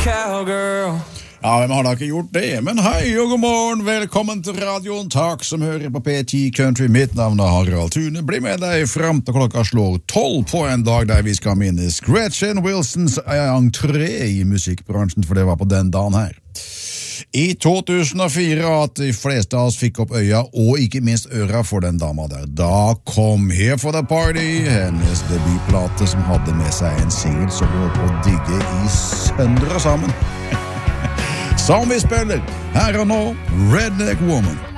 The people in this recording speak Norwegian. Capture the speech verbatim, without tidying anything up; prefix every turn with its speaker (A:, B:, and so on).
A: cowgirl.
B: Ja, hvem har da ikke gjort det? Men hei og god morgen, velkommen til radioen. Takk som hører på P ti Country. Mitt navn er Harald Thune. Bli med deg frem til klokka slår tolv på en dag der vi skal minnes Gretchen Wilsons entré i musikkbransjen, for det var på den dagen her. I to tusen og fire at de fleste av oss fikk opp øya og ikke minst øra for den dama der. Da kom Here for the Party, hennes debutplate som hadde med seg en single som går på å digge i søndre sammen. Som vi spiller her og nå, Redneck Woman.